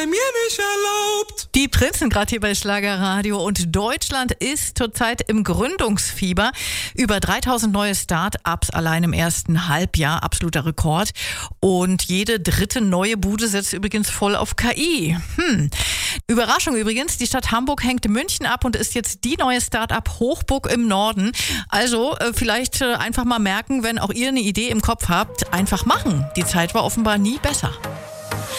bei mir nicht erlaubt. Die Prinzen gerade hier bei Schlagerradio und Deutschland ist zurzeit im Gründungsfieber. Über 3000 neue Start-ups allein im ersten Halbjahr, absoluter Rekord. Und jede dritte neue Bude setzt übrigens voll auf KI. Überraschung übrigens, die Stadt Hamburg hängt München ab und ist jetzt die neue Start-up Hochburg im Norden. Also vielleicht einfach mal merken, wenn auch ihr eine Idee im Kopf habt, einfach machen. Die Zeit war offenbar nie besser.